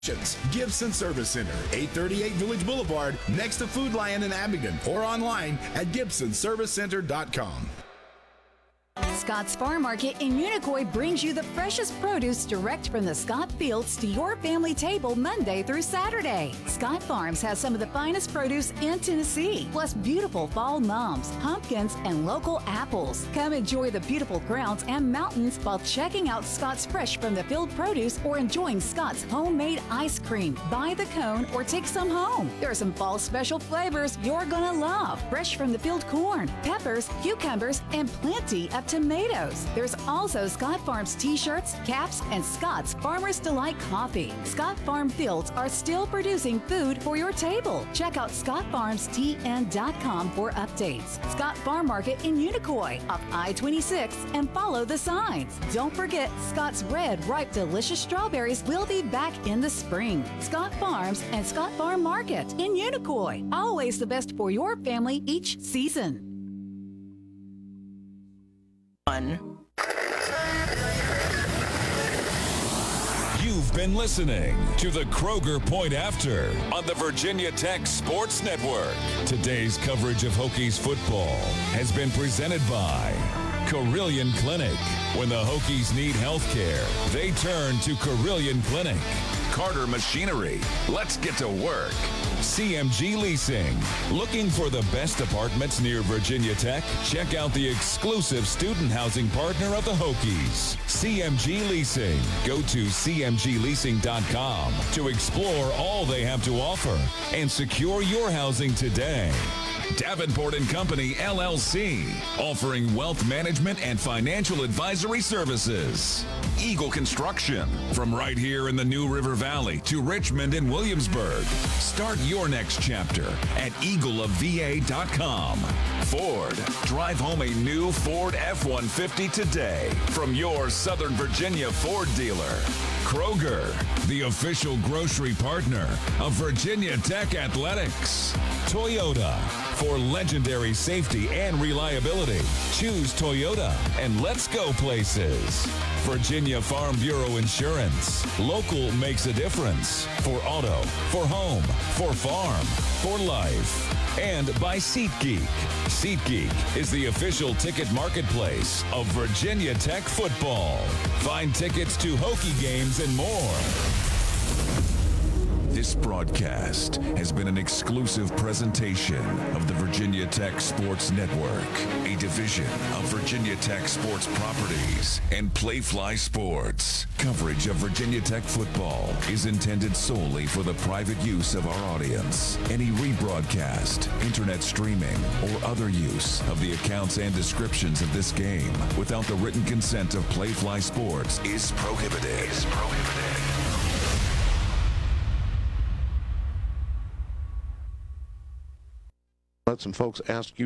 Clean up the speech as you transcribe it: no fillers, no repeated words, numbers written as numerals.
Gibson Service Center, 838 Village Boulevard, next to Food Lion in Abingdon, or online at gibsonservicecenter.com. Scott's Farm Market in Unicoi brings you the freshest produce direct from the Scott fields to your family table Monday through Saturday. Scott Farms has some of the finest produce in Tennessee, plus beautiful fall mums, pumpkins, and local apples. Come enjoy the beautiful grounds and mountains while checking out Scott's fresh from the field produce or enjoying Scott's homemade ice cream. Buy the cone or take some home. There are some fall special flavors you're gonna love. Fresh from the field corn, peppers, cucumbers, and plenty of tomatoes. There's also Scott Farms t-shirts, caps, and Scott's Farmer's Delight coffee. Scott Farm Fields are still producing food for your table. Check out scottfarmstn.com for updates. Scott Farm Market in Unicoi off I-26 and follow the signs. Don't forget Scott's red, ripe, delicious strawberries will be back in the spring. Scott Farms and Scott Farm Market in Unicoi. Always the best for your family each season. You've been listening to the Kroger Point After on the Virginia Tech Sports Network. Today's coverage of Hokies football has been presented by Carilion Clinic. When the Hokies need health care, they turn to Carilion Clinic. Carter Machinery. Let's get to work. CMG Leasing. Looking for the best apartments near Virginia Tech? Check out the exclusive student housing partner of the Hokies, CMG Leasing. Go to cmgleasing.com to explore all they have to offer and secure your housing today. Davenport & Company, LLC, offering wealth management and financial advisory services. Eagle Construction, from right here in the New River Valley to Richmond and Williamsburg. Start your next chapter at eagleofva.com. Ford, drive home a new Ford F-150 today from your Southern Virginia Ford dealer. Kroger, the official grocery partner of Virginia Tech Athletics. Toyota, for legendary safety and reliability. Choose Toyota and let's go places. Virginia Farm Bureau Insurance. Local makes a difference. For auto, for home, for farm, for life. And by SeatGeek. SeatGeek is the official ticket marketplace of Virginia Tech football. Find tickets to Hokie games and more. This broadcast has been an exclusive presentation of the Virginia Tech Sports Network, a division of Virginia Tech Sports Properties and Playfly Sports. Coverage of Virginia Tech football is intended solely for the private use of our audience. Any rebroadcast, internet streaming, or other use of the accounts and descriptions of this game without the written consent of Playfly Sports is prohibited. Let some folks ask you